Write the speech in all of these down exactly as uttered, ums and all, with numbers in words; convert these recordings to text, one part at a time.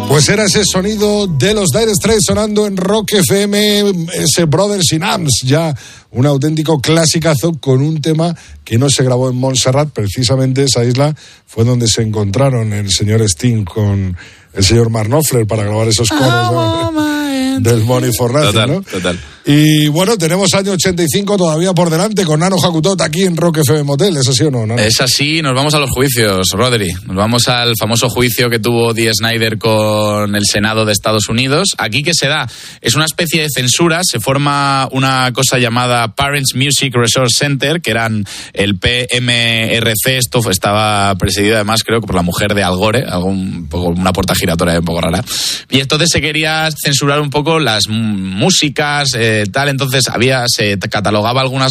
Pues era ese sonido de los Dire Straits sonando en Rock F M, ese Brothers in Arms, ya un auténtico clasicazo con un tema que no se grabó en Montserrat. Precisamente esa isla fue donde se encontraron el señor Sting con el señor Mark Knopfler para grabar esos coros, ¿no? Del Money for Nothing, total, ¿no? Total. Y bueno, tenemos año ochenta y cinco todavía por delante con Nano Hakutot aquí en Rock F M Motel, ¿es así o no, Nano? Es así, nos vamos a los juicios, Rodri. Nos vamos al famoso juicio que tuvo Dee Snider con el Senado de Estados Unidos. Aquí, ¿qué se da? Es una especie de censura, se forma una cosa llamada Parents Music Resource Center, que eran el P M R C, esto estaba presidido además creo que por la mujer de Al Gore, algún, una puerta giratoria un poco rara. Y entonces se quería censurar un poco las músicas, eh, tal, entonces había, se catalogaba algunas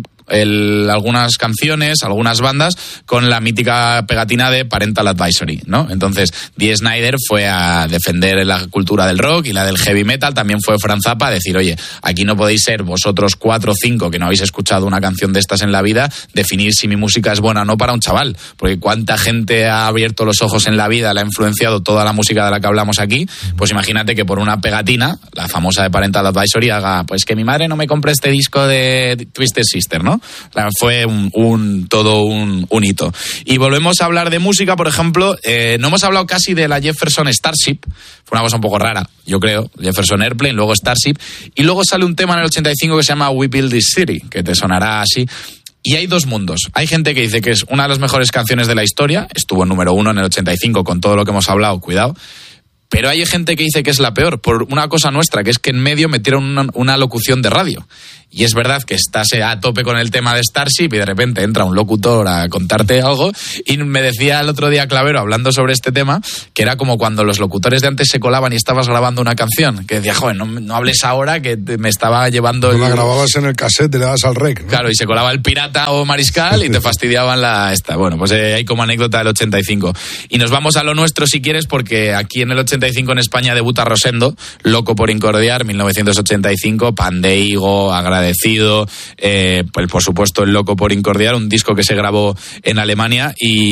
El, algunas canciones, algunas bandas con la mítica pegatina de Parental Advisory, ¿no? Entonces Dee Snider fue a defender la cultura del rock y la del heavy metal, también fue Frank Zappa a decir, oye, aquí no podéis ser vosotros cuatro o cinco que no habéis escuchado una canción de estas en la vida, definir si mi música es buena o no para un chaval, porque cuánta gente ha abierto los ojos en la vida, le ha influenciado toda la música de la que hablamos aquí, pues imagínate que por una pegatina, la famosa de Parental Advisory, haga, pues que mi madre no me compre este disco de Twisted Sister, ¿no? Fue un, un todo un, un hito. Y volvemos a hablar de música, por ejemplo, eh, no hemos hablado casi de la Jefferson Starship, fue una cosa un poco rara, yo creo, Jefferson Airplane, luego Starship, y luego sale un tema en el ochenta y cinco que se llama We Build This City, que te sonará así. Y hay dos mundos. Hay gente que dice que es una de las mejores canciones de la historia, estuvo en número uno en el ochenta y cinco con todo lo que hemos hablado, cuidado. Pero hay gente que dice que es la peor, por una cosa nuestra, que es que en medio metieron una, una locución de radio. Y es verdad que estás a tope con el tema de Starship y de repente entra un locutor a contarte algo. Y me decía el otro día Clavero, hablando sobre este tema, que era como cuando los locutores de antes se colaban y estabas grabando una canción. Que decía, joder, no, no hables ahora que me estaba llevando... No el... la grababas en el cassette y le dabas al rec, ¿no? Claro, y se colaba el pirata o mariscal y te fastidiaban la esta. Bueno, pues eh, hay como anécdota del ochenta y cinco. Y nos vamos a lo nuestro si quieres, porque aquí en el ochenta y cinco en España debuta Rosendo, Loco por Incordiar, mil novecientos ochenta y cinco, Pan de Higo, Agradecido, eh, pues por supuesto el Loco por Incordiar, un disco que se grabó en Alemania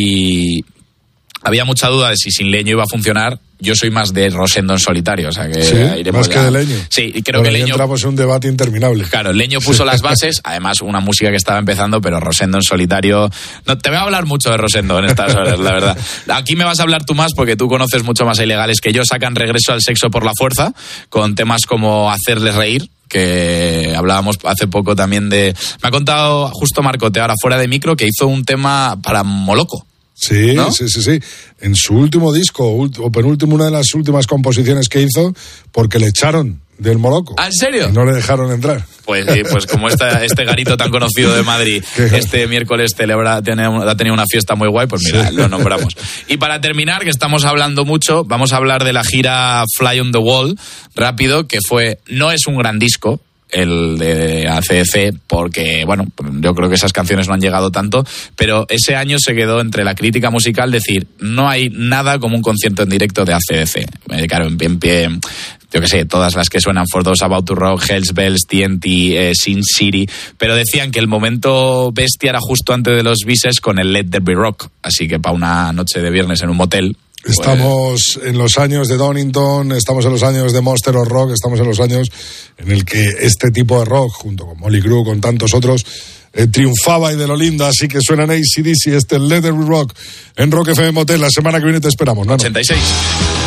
y había mucha duda de si Sin Leño iba a funcionar. Yo soy más de Rosendo en solitario, o sea que sí, iremos más que de Leño. Sí, y creo bueno, que Leño entramos en un debate interminable. Claro, Leño puso las bases, además una música que estaba empezando, pero Rosendo en solitario. No, te voy a hablar mucho de Rosendo en estas horas, la verdad. Aquí me vas a hablar tú más porque tú conoces mucho más a Ilegales que yo. Sacan Regreso al Sexo por la Fuerza, con temas como Hacerles Reír, que hablábamos hace poco también de... Me ha contado justo Marcote ahora fuera de micro que hizo un tema para Moloco. Sí, ¿no? sí, sí, sí. En su último disco, o penúltimo, una de las últimas composiciones que hizo, porque le echaron del Moloco. ¿Ah, en serio? Y no le dejaron entrar. Pues sí, pues como esta, este garito tan conocido de Madrid este miércoles celebra, tiene, ha tenido una fiesta muy guay, pues mira, sí, lo nombramos. Y para terminar, que estamos hablando mucho, vamos a hablar de la gira Fly on the Wall, rápido, que fue, no es un gran disco, el de A C D C, porque, bueno, yo creo que esas canciones no han llegado tanto, pero ese año se quedó entre la crítica musical decir, no hay nada como un concierto en directo de A C D C. Eh, claro, en pie, en pie, yo qué sé, todas las que suenan, For Those About to Rock, Hell's Bells, T N T, eh, Sin City, pero decían que el momento bestia era justo antes de los bises con el Let There Be Rock, así que para una noche de viernes en un motel... Estamos en los años de Donington, estamos en los años de Monster of Rock, estamos en los años en el que este tipo de rock, junto con Mötley Crüe, con tantos otros, eh, triunfaba y de lo lindo, así que suenan A C D C, este Let There Be Rock en Rock F M Motel. La semana que viene te esperamos, ¿no? ochenta y seis